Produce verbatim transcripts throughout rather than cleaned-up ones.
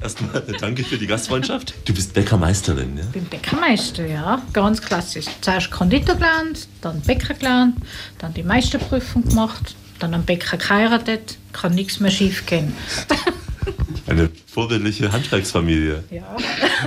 Erstmal danke für die Gastfreundschaft. Du bist Bäckermeisterin, ja? Ich bin Bäckermeister, ja. Ganz klassisch. Zuerst Konditor gelernt, dann Bäcker gelernt, dann die Meisterprüfung gemacht, dann am Bäcker geheiratet. Kann nichts mehr schief gehen. Eine vorbildliche Handwerksfamilie. Ja.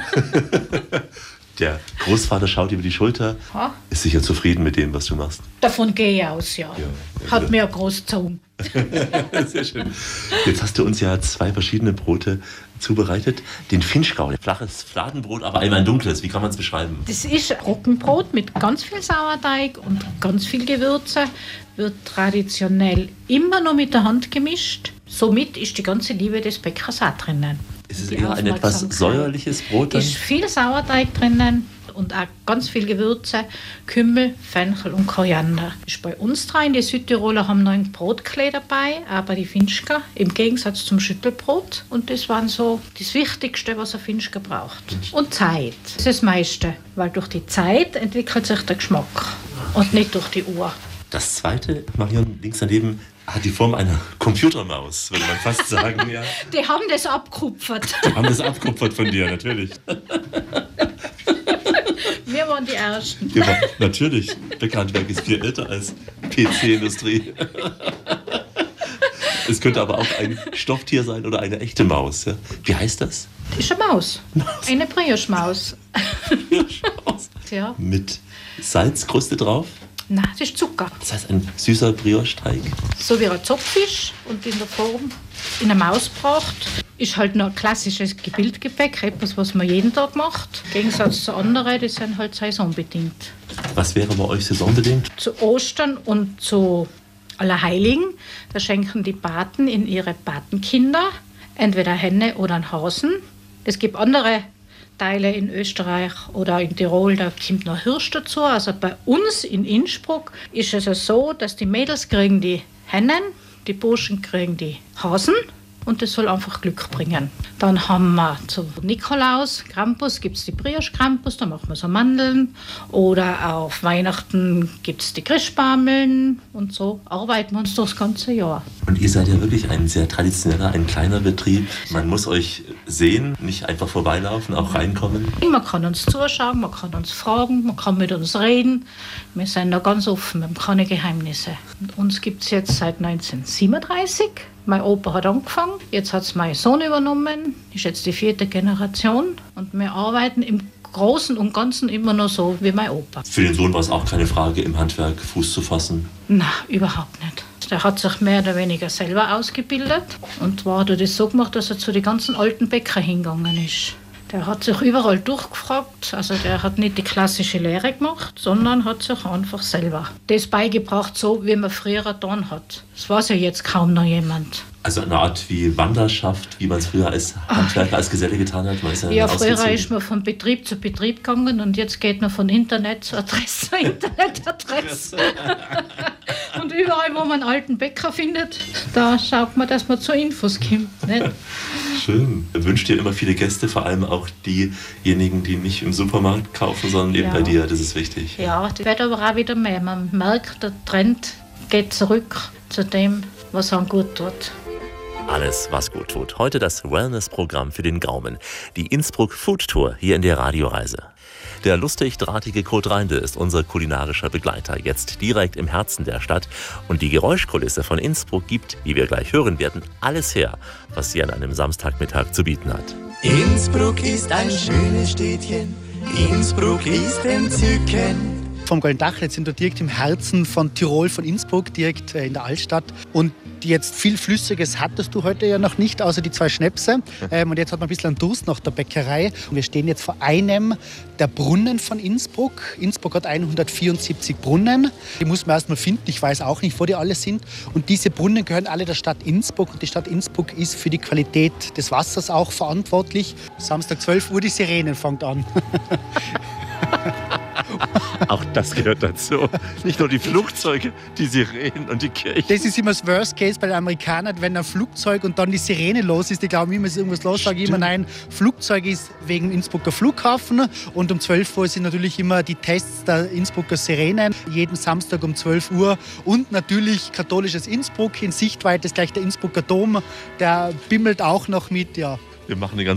Der Großvater schaut über die Schulter, Ha? ist sicher zufrieden mit dem, was du machst. Davon gehe ich aus, ja. Ja, ja, Hat ja. mir groß gezogen. Sehr schön. Jetzt hast du uns ja zwei verschiedene Brote zubereitet. Den Finchgau, ein flaches Fladenbrot, aber einmal ein dunkles. Wie kann man es beschreiben? Das ist Roggenbrot mit ganz viel Sauerteig und ganz viel Gewürze. Wird traditionell immer noch mit der Hand gemischt. Somit ist die ganze Liebe des Bäckers auch drinnen. Ist es Die eher ein etwas Aufmerksamkeit. säuerliches Brot dann? Ist viel Sauerteig drinnen und auch ganz viel Gewürze, Kümmel, Fenchel und Koriander. Ist bei uns dran. Die Südtiroler haben noch ein Brotklee dabei, aber die Finchka im Gegensatz zum Schüttelbrot. Und das waren so das Wichtigste, was ein Finchka braucht. Und Zeit. Das ist das meiste, weil durch die Zeit entwickelt sich der Geschmack und nicht durch die Uhr. Das zweite, Marion, links daneben, hat die Form einer Computermaus, würde man fast sagen. Ja. Die haben das abkupfert. Die haben das abkupfert von dir, natürlich. Wir waren die Ersten. Ja, natürlich. Bäckerhandwerk ist viel älter als P C-Industrie. Es könnte aber auch ein Stofftier sein oder eine echte Maus. Ja. Wie heißt das? Das ist eine Maus. Maus. Eine Brioche-Maus. Maus. Ja. Mit Salzkruste drauf. Nein, das ist Zucker. Das heißt ein süßer Brioche-Teig. So wie ein Zopffisch und in der Form in eine Maus gebracht. Ist halt noch ein klassisches Gebildgebäck, etwas, was man jeden Tag macht. Im Gegensatz zu anderen, die sind halt saisonbedingt. Was wäre bei euch saisonbedingt? Zu Ostern und zu Allerheiligen, da schenken die Paten in ihre Patenkinder entweder Henne oder einen Hasen. Es gibt andere Teile in Österreich oder in Tirol, da kommt noch Hirsch dazu. Also bei uns in Innsbruck ist es ja so, dass die Mädels kriegen die Hennen, die Burschen kriegen die Hasen und das soll einfach Glück bringen. Dann haben wir zu Nikolaus, Krampus, gibt es die Brioche-Krampus, da machen wir so Mandeln. Oder auf Weihnachten gibt es die Christbaumeln und so arbeiten wir uns durchs ganze Jahr. Und ihr seid ja wirklich ein sehr traditioneller, ein kleiner Betrieb. Man muss euch sehen, nicht einfach vorbeilaufen, auch reinkommen. Man kann uns zuschauen, man kann uns fragen, man kann mit uns reden. Wir sind da ganz offen, wir haben keine Geheimnisse. Und uns gibt es jetzt seit neunzehnhundertsiebenunddreißig. Mein Opa hat angefangen, jetzt hat es mein Sohn übernommen, ist jetzt die vierte Generation. Und wir arbeiten im Großen und Ganzen immer noch so wie mein Opa. Für den Sohn war es auch keine Frage, im Handwerk Fuß zu fassen. Nein, überhaupt nicht. Der hat sich mehr oder weniger selber ausgebildet. Und zwar hat er das so gemacht, dass er zu den ganzen alten Bäckern hingegangen ist. Der hat sich überall durchgefragt. Also der hat nicht die klassische Lehre gemacht, sondern hat sich einfach selber das beigebracht, so wie man früher getan hat. Das weiß ja jetzt kaum noch jemand. Also eine Art wie Wanderschaft, wie man es früher als Handwerker, als Geselle getan hat. Man ist ja Ja, früher ausgezogen. ist man von Betrieb zu Betrieb gegangen und jetzt geht man von Internet zu Adresse zu Internetadresse. Und überall, wo man einen alten Bäcker findet, da schaut man, dass man zu Infos kommt. Nicht? Schön. Ich wünsche dir immer viele Gäste, vor allem auch diejenigen, die nicht im Supermarkt kaufen, sondern eben Ja. bei dir. Das ist wichtig. Ja, das wird aber auch wieder mehr. Man merkt, der Trend geht zurück zu dem, was einem gut tut. Alles, was gut tut. Heute das Wellness-Programm für den Gaumen. Die Innsbruck Food Tour hier in der Radioreise. Der lustig-drahtige Kurt Reinde ist unser kulinarischer Begleiter, jetzt direkt im Herzen der Stadt. Und die Geräuschkulisse von Innsbruck gibt, wie wir gleich hören werden, alles her, was sie an einem Samstagmittag zu bieten hat. Innsbruck ist ein schönes Städtchen, Innsbruck ist entzückend. Vom Goldendachl, jetzt sind wir direkt im Herzen von Tirol, von Innsbruck, direkt in der Altstadt. Und jetzt viel Flüssiges hattest du heute ja noch nicht, außer die zwei Schnäpse. Ähm, und jetzt hat man ein bisschen einen Durst nach der Bäckerei. Und wir stehen jetzt vor einem der Brunnen von Innsbruck. Innsbruck hat hundertvierundsiebzig Brunnen. Die muss man erst mal finden. Ich weiß auch nicht, wo die alle sind. Und diese Brunnen gehören alle der Stadt Innsbruck. Und die Stadt Innsbruck ist für die Qualität des Wassers auch verantwortlich. Samstag zwölf Uhr, die Sirenen fängt an. Auch das gehört dazu. Nicht nur die Flugzeuge, die Sirenen und die Kirchen. Das ist immer das Worst Case bei den Amerikanern, wenn ein Flugzeug und dann die Sirene los ist. Die glauben immer, es ist irgendwas los. Sage ich immer, nein, Flugzeug ist wegen Innsbrucker Flughafen. Und um zwölf Uhr sind natürlich immer die Tests der Innsbrucker Sirenen. Jeden Samstag um zwölf Uhr. Und natürlich katholisches Innsbruck. In Sichtweite ist gleich der Innsbrucker Dom. Der bimmelt auch noch mit, ja. Wir machen eine ganz